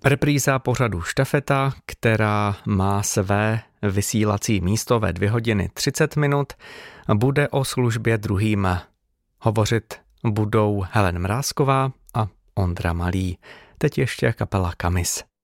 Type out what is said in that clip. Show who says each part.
Speaker 1: Repríza pořadu Štafeta, která má své vysílací místo ve 2:30, bude o službě druhým. Hovořit budou Helen Mrázková a Ondra Malý. Teď ještě kapela Kamis.